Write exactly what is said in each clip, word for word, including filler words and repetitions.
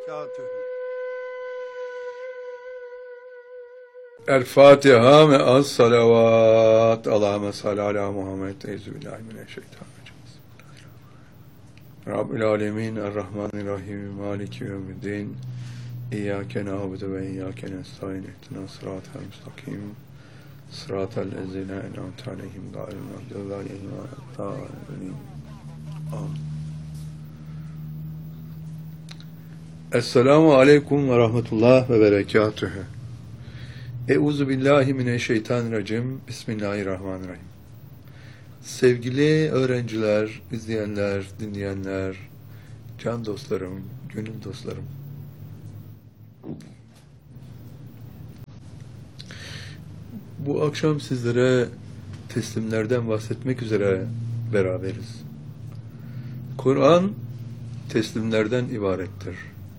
berekatühü. El Fatiha ve az salavat. Allahümme salli ala Muhammed. Euzubillahimineşşeytanirracim. Rabbil alemin. Errahmanirrahim. Maliki yevmiddin. İyyâke na'budu ve iyyâke nestaîn. İhdina sıratal müstakim. Sıratal lezîne en'amte aleyhim gâyril mağdûbi aleyhim ve lâddâllîn. Amin. Esselamu aleyküm ve rahmetullah ve berekatühü. Euzu billahi mineşşeytanirracim. Bismillahirrahmanirrahim. Sevgili öğrenciler, izleyenler, dinleyenler, can dostlarım, gönül dostlarım. Bu akşam sizlere teslimlerden bahsetmek üzere beraberiz. Kur'an teslimlerden ibarettir.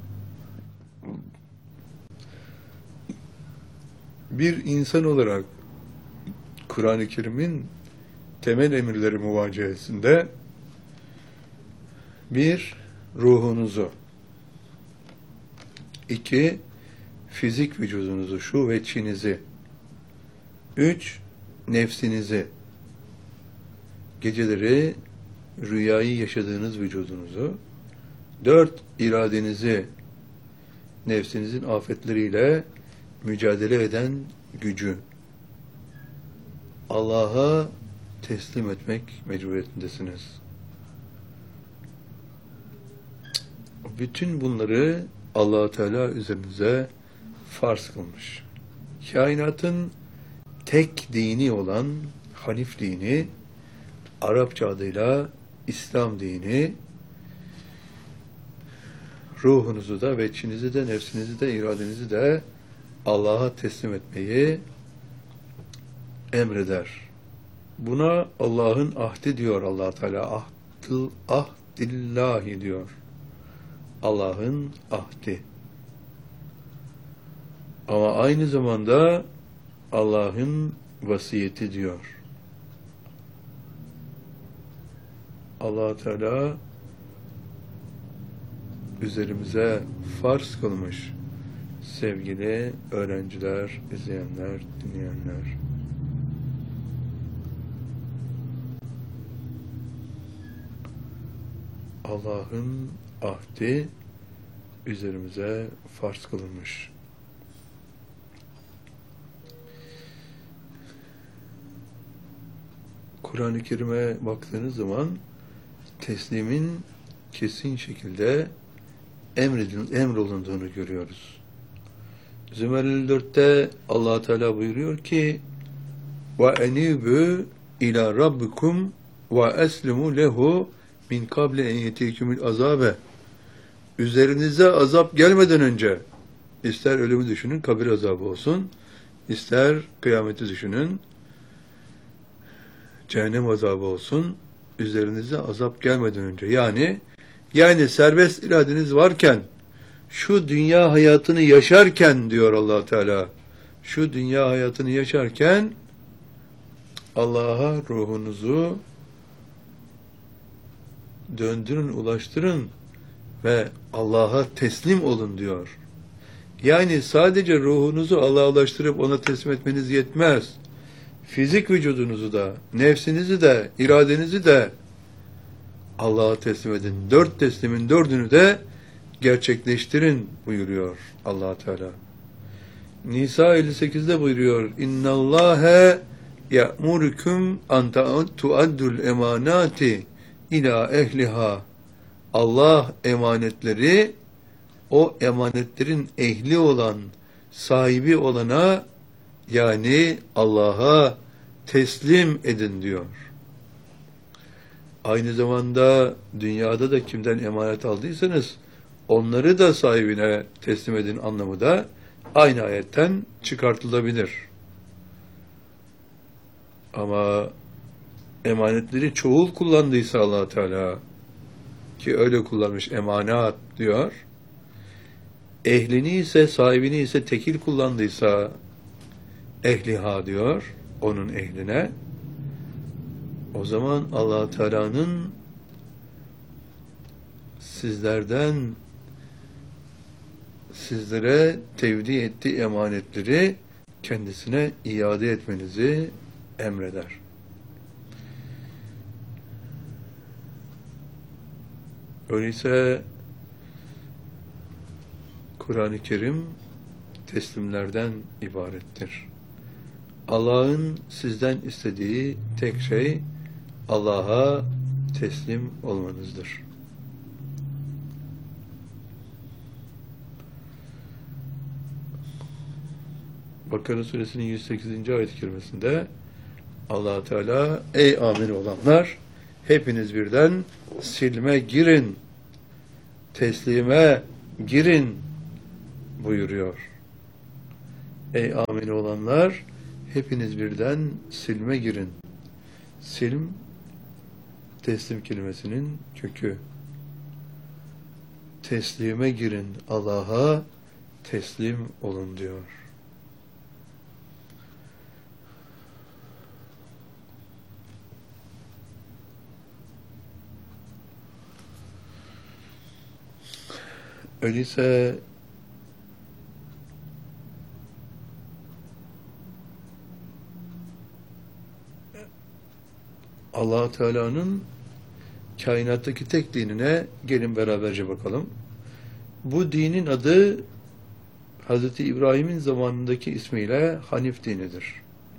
Bir insan olarak Kur'an-ı Kerim'in temel emirleri muvacehesinde bir, ruhunuzu, iki, fizik vücudunuzu, şu ve çinizi, üç, nefsinizi, geceleri rüyayı yaşadığınız vücudunuzu, dört, iradenizi, nefsinizin afetleriyle mücadele eden gücü, Allah'a teslim etmek mecburiyetindesiniz. Bütün bunları Allah-u Teala üzerinize farz kılmış. Kainatın tek dini olan Hanif dini, Arapça adıyla İslam dini, ruhunuzu da, veçinizi de, nefsinizi de, iradenizi de Allah'a teslim etmeyi emreder. Buna Allah'ın ahdi diyor Allah Teala. Ahdil, ahdillahi diyor. Allah'ın ahdi. Ama aynı zamanda Allah'ın vasiyeti diyor. Allah Teala üzerimize farz kılmış. Sevgili öğrenciler, izleyenler, dinleyenler. Allah'ın ahdi üzerimize farz kılınmış. Kur'an-ı Kerim'e baktığınız zaman teslimin kesin şekilde emredin, emrolunduğunu görüyoruz. Zümer elli dörtte Allah Teala buyuruyor ki: "Ve enibu ila rabbikum ve eslimu lehu min kable en yetikümül azabe." Üzerinize azap gelmeden önce, ister ölümü düşünün, kabir azabı olsun, ister kıyameti düşünün, cehennem azabı olsun, üzerinize azap gelmeden önce, yani yani serbest iradeniz varken, şu dünya hayatını yaşarken diyor Allah Teala, şu dünya hayatını yaşarken Allah'a ruhunuzu döndürün, ulaştırın ve Allah'a teslim olun diyor. Yani sadece ruhunuzu Allah'a ulaştırıp ona teslim etmeniz yetmez. Fizik vücudunuzu da, nefsinizi de, iradenizi de Allah'a teslim edin. Dört teslimin dördünü de gerçekleştirin buyuruyor Allah Teala. Nisa elli sekizde buyuruyor: İnnallâhe ya'murukum an tu'addul emanati ila ehliha. Allah emanetleri o emanetlerin ehli olan, sahibi olana, yani Allah'a teslim edin diyor. Aynı zamanda dünyada da kimden emanet aldıysanız onları da sahibine teslim edin anlamı da aynı ayetten çıkartılabilir. Ama emanetleri çoğul kullandıysa Allah Teala, ki öyle kullanmış, emanat diyor, ehlini ise, sahibini ise tekil kullandıysa ehliha diyor, onun ehline, o zaman Allah Teala'nın sizlerden sizlere tevdi ettiği emanetleri kendisine iade etmenizi emreder. Öyleyse Kur'an-ı Kerim teslimlerden ibarettir. Allah'ın sizden istediği tek şey Allah'a teslim olmanızdır. Bakara Suresinin yüz sekizinci ayet-i kerimesinde Allah Teala ey amin olanlar hepiniz birden silme girin, teslime girin buyuruyor. Ey amin olanlar hepiniz birden silme girin. Silm teslim kelimesinin kökü. Teslime girin, Allah'a teslim olun diyor. Öyleyse Allah Teala'nın kainattaki tek dinine gelin beraberce bakalım. Bu dinin adı Hazreti İbrahim'in zamanındaki ismiyle Hanif dinidir.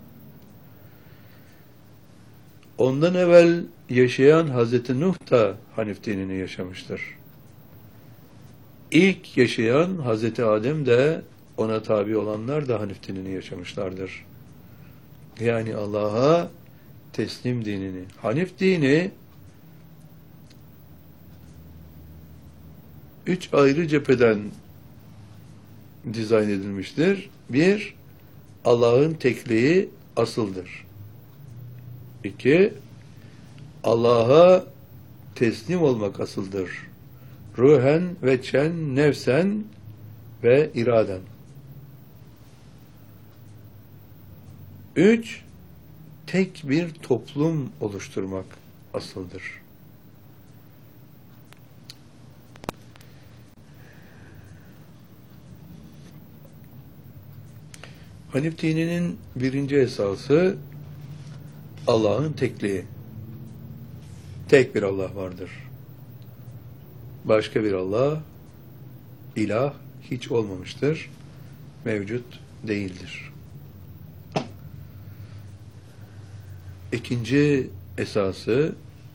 Ondan evvel yaşayan Hazreti Nuh da Hanif dinini yaşamıştır. İlk yaşayan Hazreti Adem de ona tabi olanlar da Hanif dinini yaşamışlardır. Yani Allah'a teslim dinini. Hanif dini üç ayrı cepheden dizayn edilmiştir. Bir, Allah'ın tekliği asıldır. İki, Allah'a teslim olmak asıldır. Ruhen ve çen, nefsen ve iraden. Üç, tek bir toplum oluşturmak asıldır. Hanif dininin birinci esası Allah'ın tekliği. Tek bir Allah vardır. Başka bir Allah, ilah hiç olmamıştır, mevcut değildir. İkinci esası,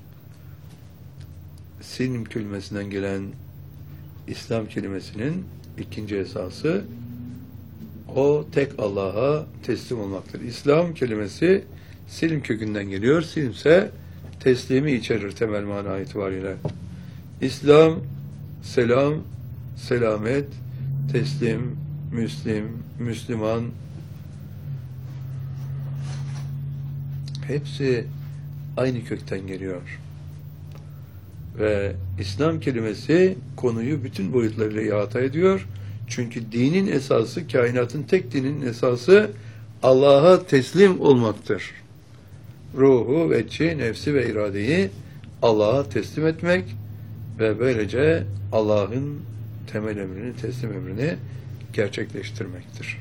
silm kelimesinden gelen İslam kelimesinin ikinci esası, o tek Allah'a teslim olmaktır. İslam kelimesi silm kökünden geliyor. Silm ise teslimi içerir temel mana itibariyle. İslam, selam, selamet, teslim, müslim, müslüman, hepsi aynı kökten geliyor. Ve İslam kelimesi konuyu bütün boyutlarıyla ihata ediyor. Çünkü dinin esası, kainatın tek dininin esası Allah'a teslim olmaktır. Ruhu, vecci, nefsi ve iradeyi Allah'a teslim etmek ve böylece Allah'ın temel emrini, teslim emrini gerçekleştirmektir.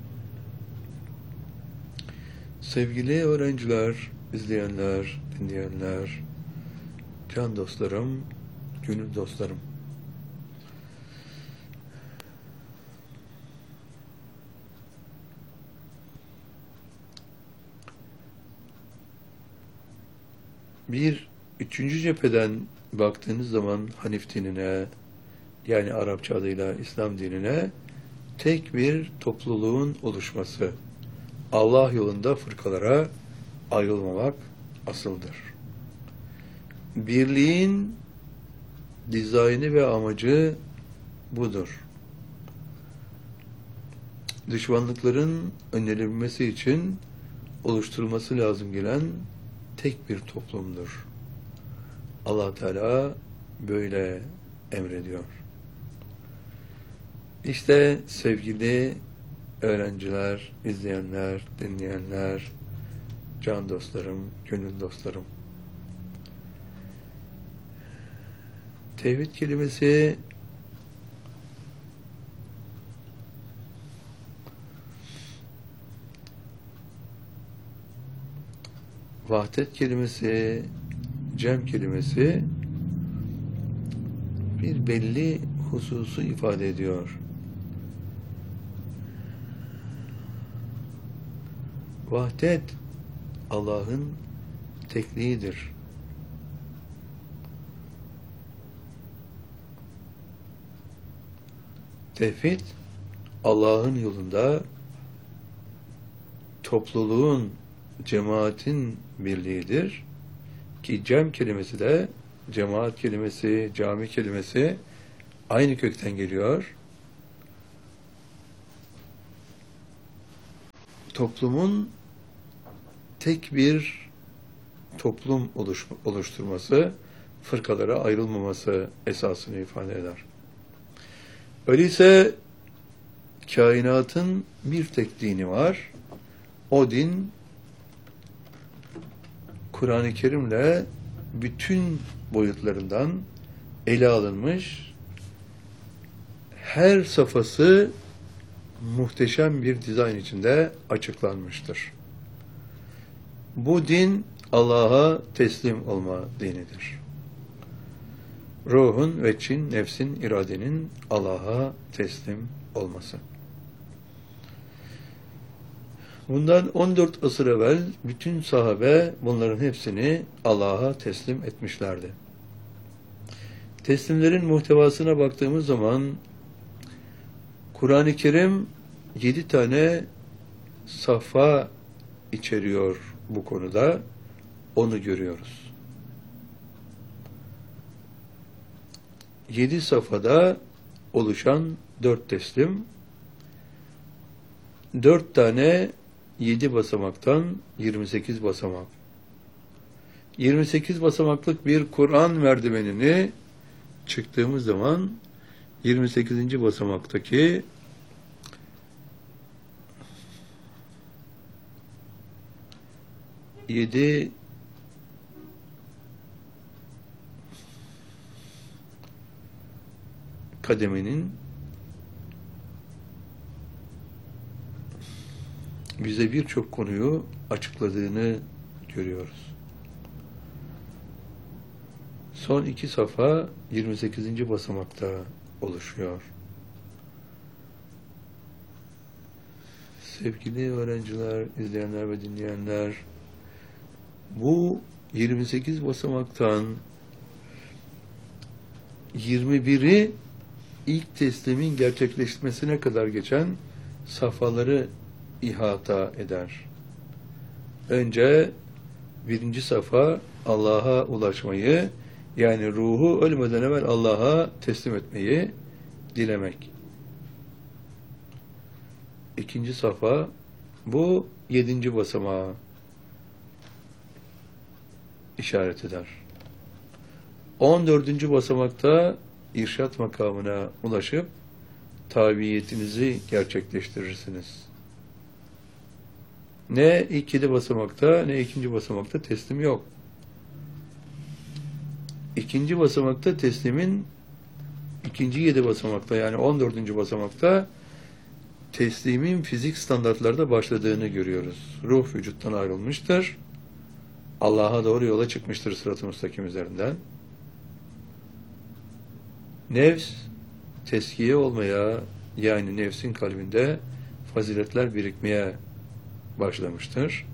Sevgili öğrenciler, izleyenler, dinleyenler, can dostlarım, gönül dostlarım. Bir üçüncü cepheden baktığınız zaman Hanif dinine, yani Arapça adıyla İslam dinine tek bir topluluğun oluşması, Allah yolunda fırkalara ayrılmamak asıldır. Birliğin dizaynı ve amacı budur. Düşmanlıkların önlenebilmesi için oluşturulması lazım gelen tek bir toplumdur. Allah Teala böyle emrediyor. İşte sevgili öğrenciler, izleyenler, dinleyenler, can dostlarım, gönül dostlarım. Tevhid kelimesi vahdet kelimesi, cem kelimesi bir belli hususu ifade ediyor. Vahdet Allah'ın tekliğidir. Tevhid Allah'ın yolunda topluluğun, cemaatin birliğidir. Ki cem kelimesi de, cemaat kelimesi, cami kelimesi aynı kökten geliyor. Toplumun tek bir toplum oluş, oluşturması, fırkalara ayrılmaması esasını ifade eder. Öyleyse kainatın bir tek dini var. O din Kur'an-ı Kerim'le bütün boyutlarından ele alınmış, her safhası muhteşem bir dizayn içinde açıklanmıştır. Bu din Allah'a teslim olma dinidir. Ruhun ve çin, nefsin, iradenin Allah'a teslim olması. Bundan on dört asır evvel bütün sahabe bunların hepsini Allah'a teslim etmişlerdi. Teslimlerin muhtevasına baktığımız zaman Kur'an-ı Kerim yedi tane safha içeriyor bu konuda. Onu görüyoruz. Yedi safhada oluşan dört teslim, dört tane yedi basamaktan yirmi sekiz basamak. yirmi sekiz basamaklık bir Kur'an merdivenini çıktığımız zaman yirmi sekizinci basamaktaki yedi kademenin bize birçok konuyu açıkladığını görüyoruz. Son iki safa yirmi sekizinci basamakta oluşuyor. Sevgili öğrenciler, izleyenler ve dinleyenler, bu yirmi sekiz basamaktan yirmi biri ilk teslimin gerçekleşmesine kadar geçen safhaları ihata eder. Önce birinci safa Allah'a ulaşmayı, yani ruhu ölmeden evvel Allah'a teslim etmeyi dilemek. İkinci safa bu yedinci basamağa işaret eder. On dördüncü basamakta irşat makamına ulaşıp tabiyetinizi gerçekleştirirsiniz. Ne ilk yedi basamakta ne ikinci basamakta teslim yok. İkinci basamakta teslimin ikinci yedi basamakta, yani on dördüncü basamakta teslimin fizik standartlarda başladığını görüyoruz. Ruh vücuttan ayrılmıştır. Allah'a doğru yola çıkmıştır sırat-ı müstakim üzerinden. Nefs teskiye olmaya, yani nefsin kalbinde faziletler birikmeye başlamıştır.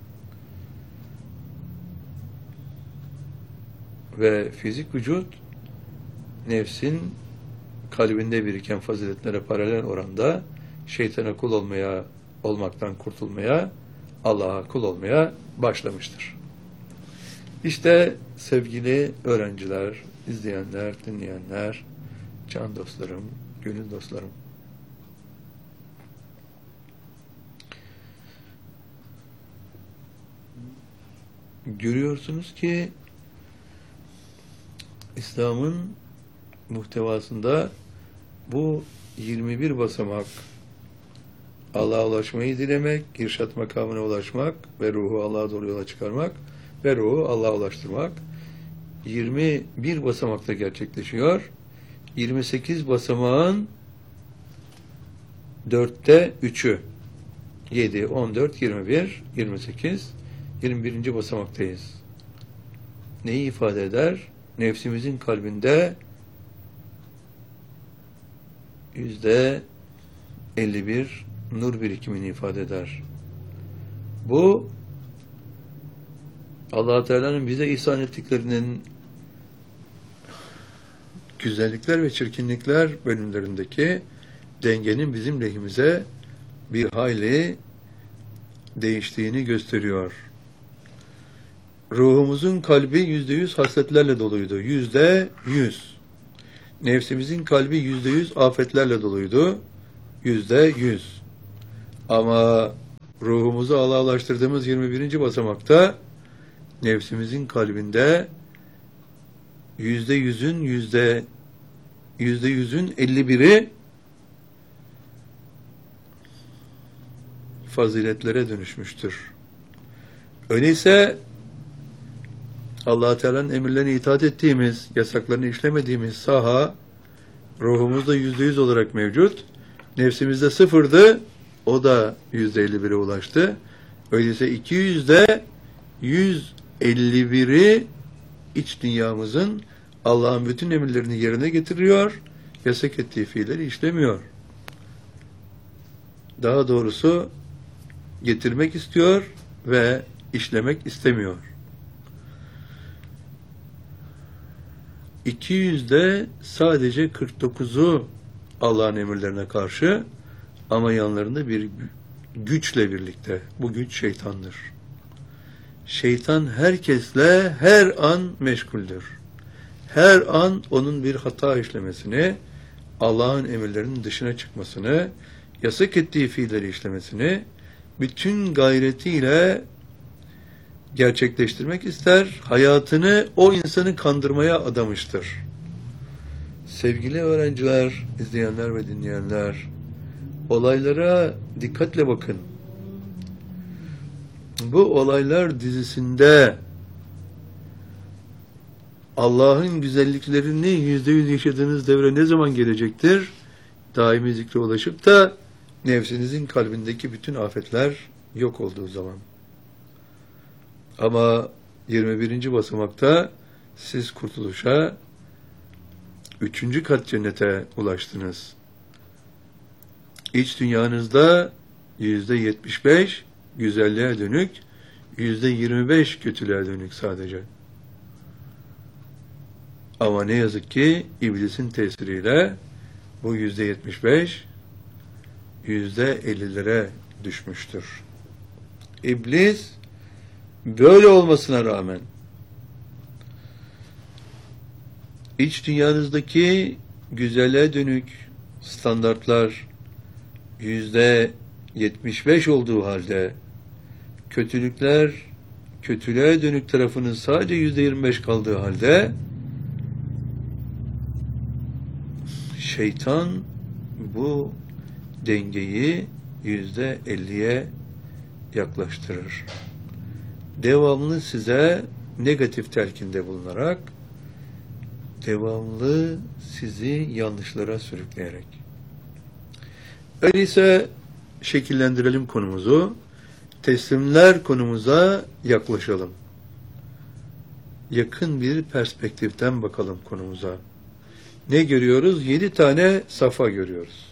Ve fizik vücut nefsin kalbinde biriken faziletlere paralel oranda şeytana kul olmaya, olmaktan kurtulmaya, Allah'a kul olmaya başlamıştır. İşte sevgili öğrenciler, izleyenler, dinleyenler, can dostlarım, gönül dostlarım. Görüyorsunuz ki İslam'ın muhtevasında bu yirmi bir basamak, Allah'a ulaşmayı dilemek, irşat makamına ulaşmak ve ruhu Allah'a doğru yola çıkarmak ve ruhu Allah'a ulaştırmak yirmi bir basamakta gerçekleşiyor. yirmi sekiz basamağın dörtte üçü, yedi, on dört, yirmi bir, yirmi sekiz, yirmi birinci basamaktayız. Neyi ifade eder? Nefsimizin kalbinde yüzde elli bir nur birikimini ifade eder. Bu Allah Teala'nın bize ihsan ettiklerinin güzellikler ve çirkinlikler bölümlerindeki dengenin bizim lehimize bir hayli değiştiğini gösteriyor. Ruhumuzun kalbi yüzde yüz hasletlerle doluydu. Yüzde yüz. Nefsimizin kalbi yüzde yüz afetlerle doluydu. Yüzde yüz. Ama ruhumuzu Allah'laştırdığımız yirmi birinci basamakta nefsimizin kalbinde yüzde yüzün yüzde yüzde yüzün elli biri faziletlere dönüşmüştür. Öyleyse Allah Teala'nın emirlerine itaat ettiğimiz, yasaklarını işlemediğimiz saha ruhumuzda yüzde yüz olarak mevcut. Nefsimizde sıfırdı, o da yüzde elli bire ulaştı. Öyleyse iki yüzde yüz elli biri iç dünyamızın Allah'ın bütün emirlerini yerine getiriyor, yasak ettiği fiilleri işlemiyor. Daha doğrusu getirmek istiyor ve işlemek istemiyor. iki yüzde sadece kırk dokuzu Allah'ın emirlerine karşı ama yanlarında bir güçle birlikte. Bu güç şeytandır. Şeytan herkesle her an meşguldür. Her an onun bir hata işlemesini, Allah'ın emirlerinin dışına çıkmasını, yasak ettiği fiilleri işlemesini bütün gayretiyle gerçekleştirmek ister. Hayatını o insanı kandırmaya adamıştır. Sevgili öğrenciler, izleyenler ve dinleyenler, olaylara dikkatle bakın. Bu olaylar dizisinde Allah'ın güzelliklerini yüzde yüz yaşadığınız devre ne zaman gelecektir? Daimi zikre ulaşıp da nefsinizin kalbindeki bütün afetler yok olduğu zaman. Ama yirmi birinci basamakta siz kurtuluşa, üçüncü kat cennete ulaştınız. İç dünyanızda yüzde yetmiş beş güzelliğe dönük, yüzde yirmi beş kötülüğe dönük sadece. Ama ne yazık ki iblisin tesiriyle bu yüzde yetmiş beş yüzde ellilere düşmüştür. İblis böyle olmasına rağmen iç dünyanızdaki güzele dönük standartlar yüzde yetmiş beş olduğu halde kötülükler, kötülüğe dönük tarafının sadece yüzde yirmi beş kaldığı halde şeytan bu dengeyi yüzde elliye yaklaştırır. Devamlı size negatif telkinde bulunarak, devamlı sizi yanlışlara sürükleyerek. Öyleyse şekillendirelim konumuzu. Teslimler konumuza yaklaşalım. Yakın bir perspektiften bakalım konumuza. Ne görüyoruz? Yedi tane safa görüyoruz.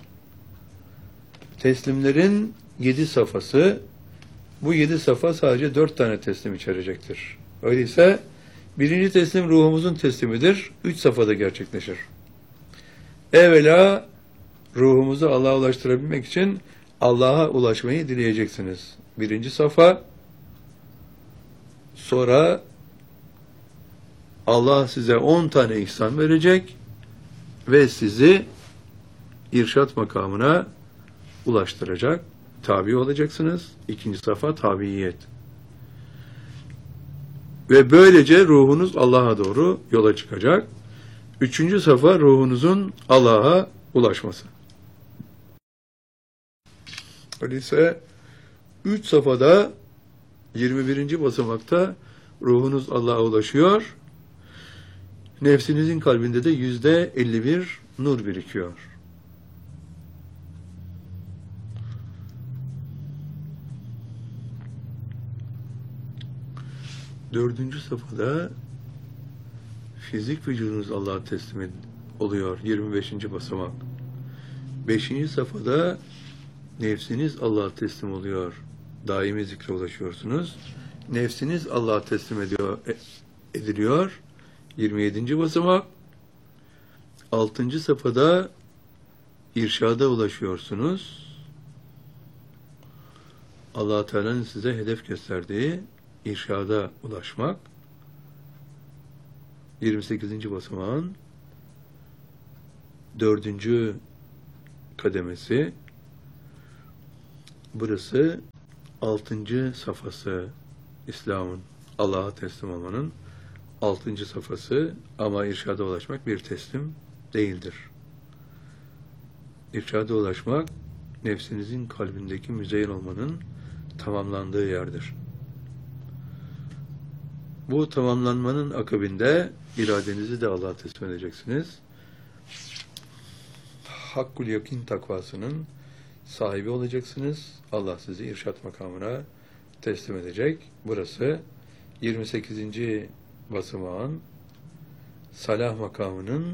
Teslimlerin yedi safhası, bu yedi safa sadece dört tane teslim içerecektir. Öyleyse birinci teslim ruhumuzun teslimidir. Üç safhada gerçekleşir. Evvela ruhumuzu Allah'a ulaştırabilmek için Allah'a ulaşmayı dileyeceksiniz. Birinci safa. Sonra Allah size on tane ihsan verecek ve sizi irşat makamına ulaştıracak. Tabi olacaksınız. İkinci safa tabiyet. Ve böylece ruhunuz Allah'a doğru yola çıkacak. Üçüncü safa ruhunuzun Allah'a ulaşması. Öyleyse üç safhada yirmi birinci basamakta ruhunuz Allah'a ulaşıyor. Nefsinizin kalbinde de yüzde elli bir nur birikiyor. Dördüncü safhada fizik vücudunuz Allah'a teslim oluyor. yirmi beşinci basamak. Beşinci safhada nefsiniz Allah'a teslim oluyor. Daimi zikre ulaşıyorsunuz. Nefsiniz Allah'a teslim ediyor, ediliyor. yirmi yedinci basamak. altıncı safhada irşada ulaşıyorsunuz. Allah-u Teala'nın size hedef gösterdiği irşada ulaşmak. yirmi sekizinci basamağın dördüncü kademesi. Burası altıncı safhası İslam'ın, Allah'a teslim olmanın altıncı safhası, ama irşada ulaşmak bir teslim değildir. İrşada ulaşmak, nefsinizin kalbindeki müzeyyen olmanın tamamlandığı yerdir. Bu tamamlanmanın akabinde iradenizi de Allah'a teslim edeceksiniz. Hakkul yakin takvasının sahibi olacaksınız. Allah sizi irşat makamına teslim edecek. Burası yirmi sekizinci basamağın salah makamının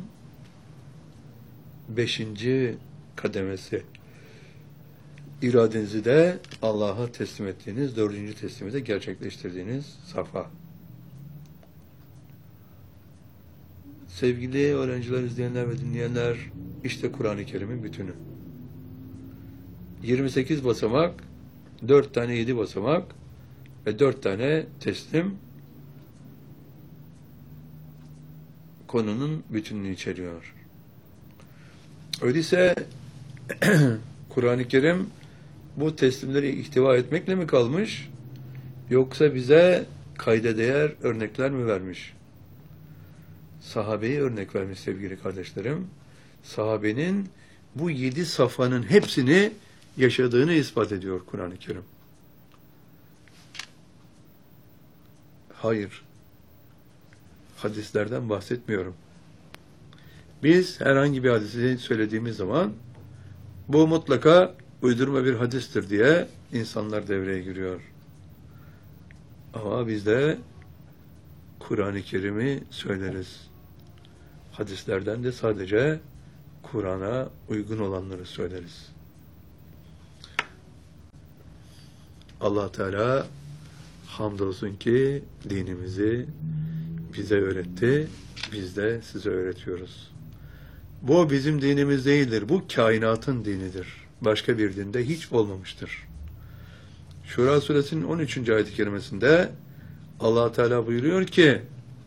beşinci kademesi. İradenizi de Allah'a teslim ettiğiniz, dördüncü teslimi de gerçekleştirdiğiniz safha. Sevgili öğrenciler, izleyenler ve dinleyenler, işte Kur'an-ı Kerim'in bütünü. yirmi sekiz basamak, dört tane yedi basamak ve dört tane teslim konunun bütününü içeriyor. Öyleyse Kur'an-ı Kerim bu teslimleri ihtiva etmekle mi kalmış, yoksa bize kayda değer örnekler mi vermiş? Sahabeyi örnek vermiş sevgili kardeşlerim. Sahabenin bu yedi safhanın hepsini yaşadığını ispat ediyor Kur'an-ı Kerim. Hayır. Hadislerden bahsetmiyorum. Biz herhangi bir hadisi söylediğimiz zaman bu mutlaka uydurma bir hadistir diye insanlar devreye giriyor. Ama biz de Kur'an-ı Kerim'i söyleriz. Hadislerden de sadece Kur'an'a uygun olanları söyleriz. Allah Teala hamdolsun ki dinimizi bize öğretti, biz de size öğretiyoruz. Bu bizim dinimiz değildir, bu kainatın dinidir. Başka bir dinde hiç olmamıştır. Şura suresinin on üçüncü ayet-i kerimesinde Allah Teala buyuruyor ki,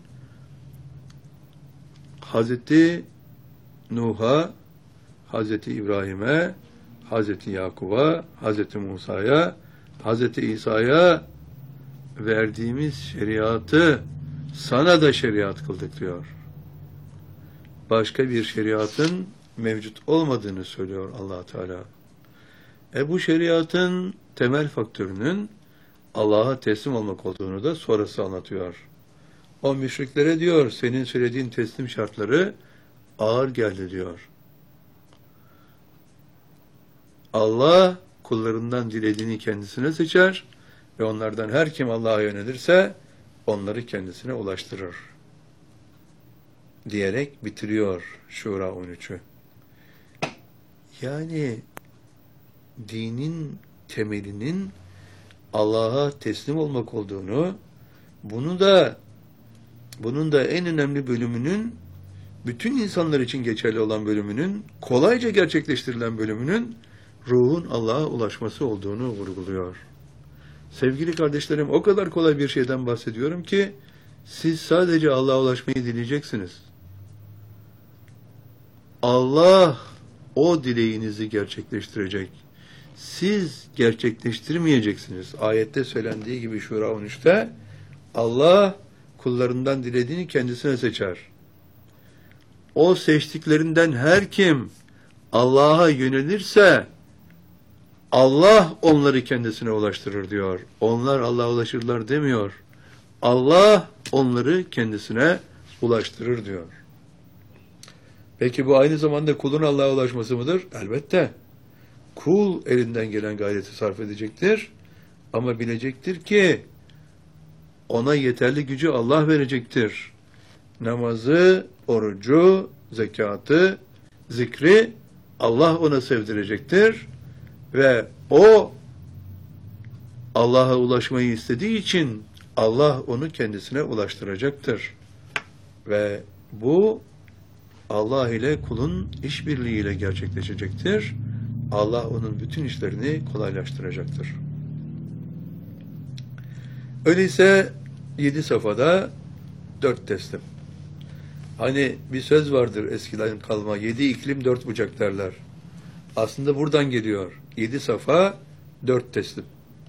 Hazreti Nuh'a, Hazreti İbrahim'e, Hazreti Yakub'a, Hazreti Musa'ya, Hazreti İsa'ya verdiğimiz şeriatı sana da şeriat kıldık diyor. Başka bir şeriatın mevcut olmadığını söylüyor Allah Teala. E bu şeriatın temel faktörünün Allah'a teslim olmak olduğunu da sonrası anlatıyor. O müşriklere diyor, senin söylediğin teslim şartları ağır geldi diyor. Allah kullarından dilediğini kendisine seçer ve onlardan her kim Allah'a yönelirse onları kendisine ulaştırır diyerek bitiriyor Şura on üçü. Yani dinin temelinin Allah'a teslim olmak olduğunu, bunu da bunun da en önemli bölümünün, bütün insanlar için geçerli olan bölümünün, kolayca gerçekleştirilen bölümünün ruhun Allah'a ulaşması olduğunu vurguluyor. Sevgili kardeşlerim, o kadar kolay bir şeyden bahsediyorum ki siz sadece Allah'a ulaşmayı dileyeceksiniz. Allah o dileğinizi gerçekleştirecek. Siz gerçekleştirmeyeceksiniz. Ayette söylendiği gibi Şura on üçte Allah kullarından dilediğini kendisine seçer. O seçtiklerinden her kim Allah'a yönelirse Allah onları kendisine ulaştırır diyor. Onlar Allah'a ulaşırlar demiyor. Allah onları kendisine ulaştırır diyor. Peki bu aynı zamanda kulun Allah'a ulaşması mıdır? Elbette. Kul elinden gelen gayreti sarf edecektir. Ama bilecektir ki ona yeterli gücü Allah verecektir. Namazı, orucu, zekatı, zikri Allah ona sevdirecektir. Ve o Allah'a ulaşmayı istediği için Allah onu kendisine ulaştıracaktır. Ve bu Allah ile kulun işbirliğiyle gerçekleşecektir. Allah onun bütün işlerini kolaylaştıracaktır. Öyleyse yedi safhada dört teslim. Hani bir söz vardır eskiden kalma, yedi iklim dört bucak derler. Aslında buradan geliyor. Yedi safa, dört teslim.